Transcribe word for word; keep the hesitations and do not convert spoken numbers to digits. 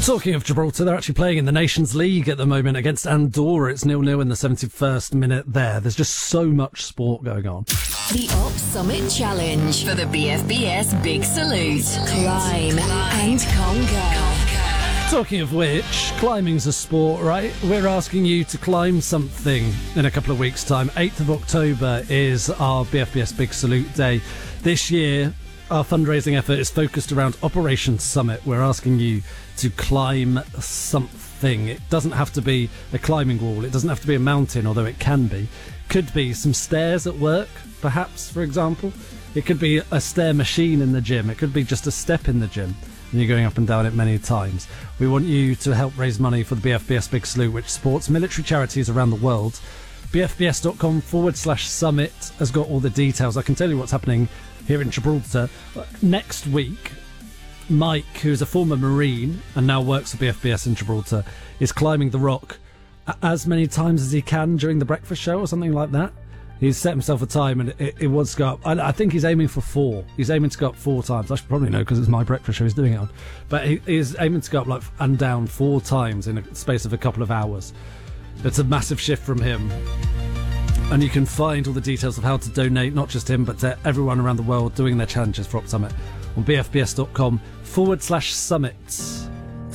Talking of Gibraltar, they're actually playing in the Nations League at the moment against Andorra. It's nil nil in the seventy-first minute there. There's just so much sport going on. The Op Summit Challenge for the B F B S Big Salute. Climb and conquer. Talking of which, climbing's a sport, right? We're asking you to climb something in a couple of weeks' time. eighth of October is our B F B S Big Salute Day. This year, our fundraising effort is focused around Operation Summit. We're asking you to climb something. It doesn't have to be a climbing wall. It doesn't have to be a mountain, although it can be. Could be some stairs at work, perhaps, for example. It could be a stair machine in the gym. It could be just a step in the gym, and you're going up and down it many times. We want you to help raise money for the B F B S Big Salute, which supports military charities around the world. bfbs.com forward slash summit has got all the details. I can tell you what's happening here in Gibraltar. Next week, Mike, who's a former Marine and now works for B F B S in Gibraltar, is climbing the rock as many times as he can during the breakfast show or something like that. He's set himself a time and it, it wants to go up. I, I think he's aiming for four. He's aiming to go up four times. I should probably know because it's my breakfast show he's doing it on. But he, he's aiming to go up like and down four times in a space of a couple of hours. It's a massive shift from him. And you can find all the details of how to donate, not just him, but to everyone around the world doing their challenges for Op Summit on bfbs.com forward slash summit.